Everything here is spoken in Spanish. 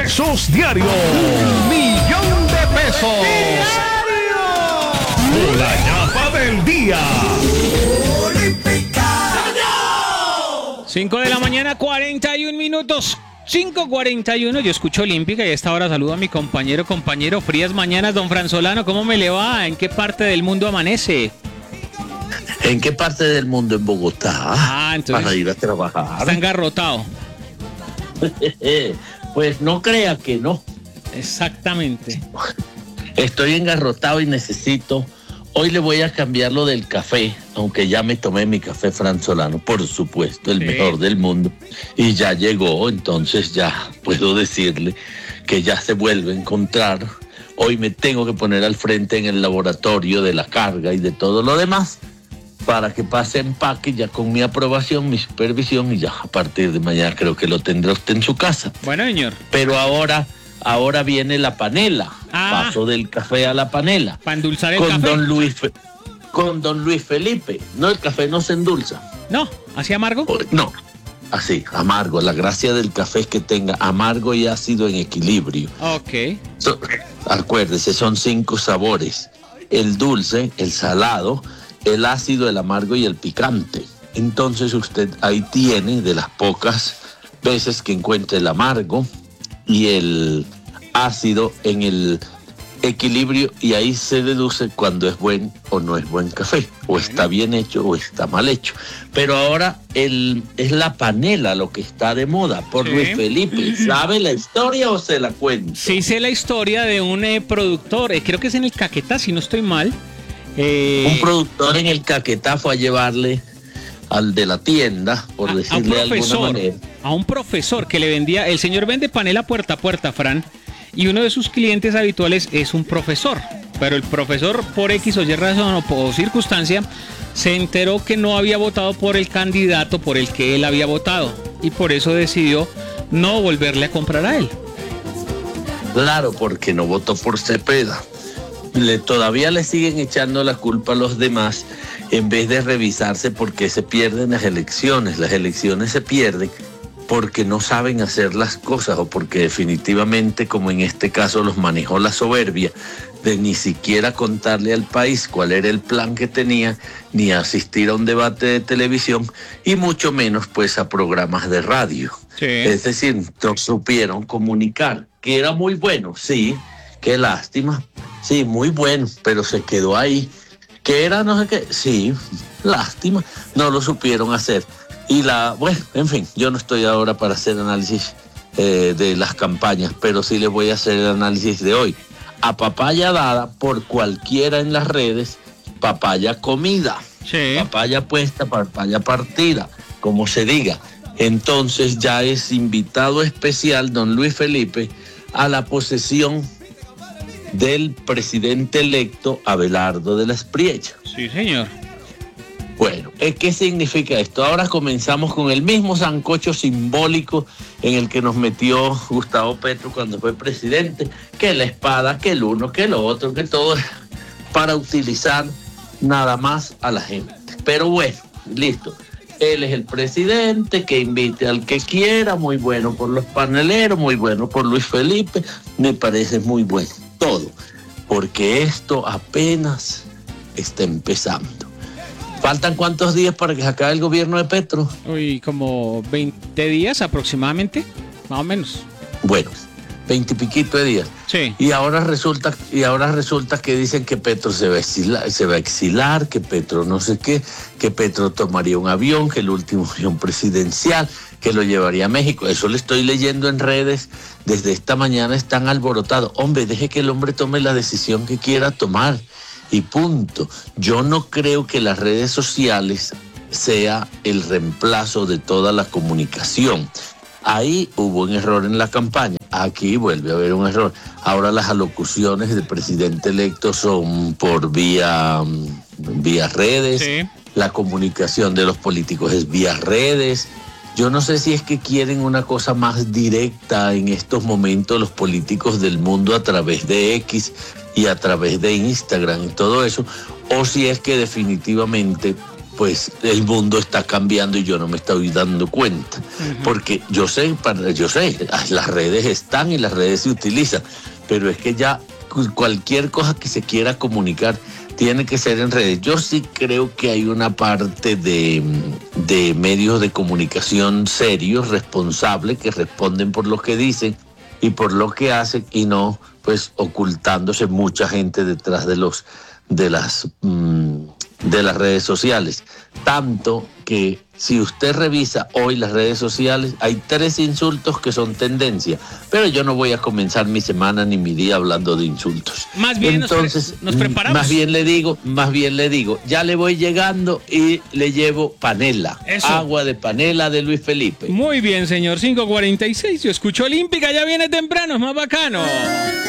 pesos diarios. ¡1,000,000 de pesos! ¡Diario! La ñapa del día. 5 de la mañana, 41 minutos. 5:41, yo escucho Olímpica y a esta hora saludo a mi compañero Frías Mañanas, don Fran Solano. ¿Cómo me le va? ¿En qué parte del mundo amanece? ¿En qué parte del mundo? En Bogotá. Entonces para ir a trabajar. está engarrotado. Pues no crea que no. Exactamente. Estoy engarrotado y necesito. Hoy le voy a cambiar lo del café, aunque ya me tomé mi café Fran Solano, por supuesto, el mejor del mundo. Y ya llegó, entonces ya puedo decirle que ya se vuelve a encontrar. Hoy me tengo que poner al frente en el laboratorio de la carga y de todo lo demás, para que pase empaque ya con mi aprobación, mi supervisión, y ya a partir de mañana creo que lo tendrá usted en su casa. Bueno, señor. Pero ahora viene la panela. Paso del café a la panela. Para endulzar el con café. Con don Luis Felipe. No, el café no se endulza. No, ¿así amargo? No, así, amargo. La gracia del café es que tenga amargo y ácido en equilibrio. Ok. Acuérdese, son 5 sabores. El dulce, el salado, el ácido, el amargo y el picante. Entonces usted ahí tiene, de las pocas veces que encuentre el amargo y el ácido en el equilibrio, y ahí se deduce cuando es buen o no es buen café, o está bien hecho o está mal hecho. Pero ahora es la panela lo que está de moda por Luis Felipe. ¿Sabe la historia o se la cuento? Sí, sé la historia de un productor, creo que es en el Caquetá, si no estoy mal. Un productor en el Caquetá fue a llevarle al de la tienda, por decirle de alguna manera. A un profesor que le vendía, el señor vende panela puerta a puerta, Fran, y uno de sus clientes habituales es un profesor, pero el profesor por X o Y razón o por circunstancia se enteró que no había votado por el candidato por el que él había votado, y por eso decidió no volverle a comprar a él. Claro, porque no votó por Cepeda. Todavía le siguen echando la culpa a los demás en vez de revisarse por qué se pierden las elecciones. Las elecciones se pierden porque no saben hacer las cosas, o porque definitivamente, como en este caso, los manejó la soberbia de ni siquiera contarle al país cuál era el plan que tenía, ni asistir a un debate de televisión, y mucho menos pues a programas de radio. Sí. Es decir, no supieron comunicar, que era muy bueno, sí, qué lástima, sí, muy bueno, pero se quedó ahí. Que era no sé qué, sí, lástima, no lo supieron hacer. Bueno, en fin, yo no estoy ahora para hacer análisis de las campañas, pero sí les voy a hacer el análisis de hoy. A papaya dada por cualquiera en las redes, papaya comida, papaya puesta, papaya partida, como se diga. Entonces ya es invitado especial don Luis Felipe a la posesión del presidente electo Abelardo de la Espriella. Sí, señor. Bueno, ¿qué significa esto? Ahora comenzamos con el mismo sancocho simbólico en el que nos metió Gustavo Petro cuando fue presidente, que la espada, que el uno, que lo otro, que todo, para utilizar nada más a la gente. Pero bueno, listo. Él es el presidente, que invite al que quiera, muy bueno por los paneleros, muy bueno por Luis Felipe, me parece muy bueno todo, porque esto apenas está empezando. ¿Faltan cuántos días para que se acabe el gobierno de Petro? Uy, como 20 días aproximadamente, más o menos. Bueno, 20 y piquito de días. Sí. Y ahora resulta que dicen que Petro se va a exilar, que Petro no sé qué, que Petro tomaría un avión, que el último avión presidencial, que lo llevaría a México. Eso le estoy leyendo en redes desde esta mañana, están alborotados. Hombre, deje que el hombre tome la decisión que quiera tomar y punto. Yo no creo que las redes sociales sea el reemplazo de toda la comunicación. Ahí hubo un error en la campaña, aquí vuelve a haber un error. Ahora las alocuciones del presidente electo son por vía redes, Sí. La comunicación de los políticos es vía redes. Yo no sé si es que quieren una cosa más directa en estos momentos los políticos del mundo a través de X y a través de Instagram y todo eso, o si es que definitivamente pues el mundo está cambiando y yo no me estoy dando cuenta. Porque yo sé, las redes están y las redes se utilizan, pero es que ya cualquier cosa que se quiera comunicar tiene que ser en redes. Yo sí creo que hay una parte de medios de comunicación serios, responsables, que responden por lo que dicen y por lo que hacen, y no pues ocultándose mucha gente detrás de las redes sociales. Tanto que si usted revisa hoy las redes sociales, hay 3 insultos que son tendencia, pero yo no voy a comenzar mi semana ni mi día hablando de insultos. Más bien entonces nos preparamos. Más bien le digo, ya le voy llegando y le llevo panela. Eso. Agua de panela de Luis Felipe. Muy bien, señor. 5:46. Yo escucho Olímpica, ya viene temprano, es más bacano.